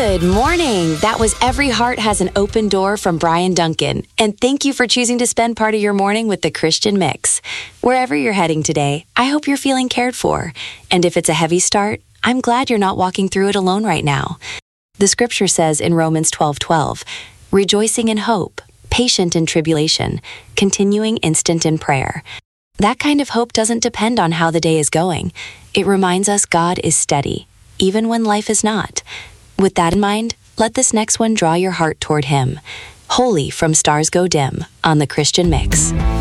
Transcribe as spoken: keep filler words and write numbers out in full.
Good morning. That was Every Heart Has an Open Door from Brian Duncan. And thank you for choosing to spend part of your morning with the Christian Mix. Wherever you're heading today, I hope you're feeling cared for. And if it's a heavy start, I'm glad you're not walking through it alone right now. The scripture says in Romans twelve twelve, rejoicing in hope, patient in tribulation, continuing instant in prayer. That kind of hope doesn't depend on how the day is going. It reminds us God is steady, even when life is not. With that in mind, let this next one draw your heart toward Him. Holy from Stars Go Dim on the Christian Mix.